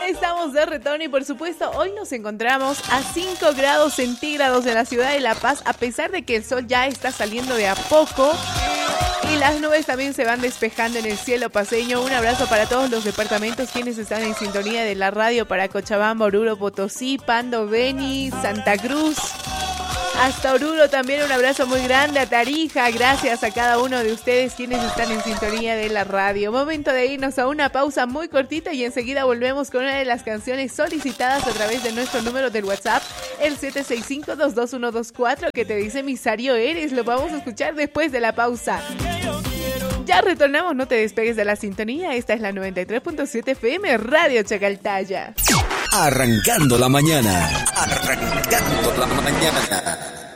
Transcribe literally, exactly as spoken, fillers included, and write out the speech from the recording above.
estamos de retorno y por supuesto hoy nos encontramos a cinco grados centígrados en la ciudad de La Paz, a pesar de que el sol ya está saliendo de a poco y las nubes también se van despejando en el cielo paceño. Un abrazo para todos los departamentos quienes están en sintonía de la radio, para Cochabamba, Oruro, Potosí, Pando, Beni, Santa Cruz, hasta Oruro también un abrazo muy grande, a Tarija. Gracias a cada uno de ustedes quienes están en sintonía de la radio. Momento de irnos a una pausa muy cortita y enseguida volvemos con una de las canciones solicitadas a través de nuestro número del WhatsApp, el siete seis cinco, dos dos uno dos cuatro, que te dice Misario eres. Lo vamos a escuchar después de la pausa. Ya retornamos, no te despegues de la sintonía. Esta es la noventa y tres punto siete F M, Radio Chacaltaya. Arrancando la mañana. Arrancando la mañana.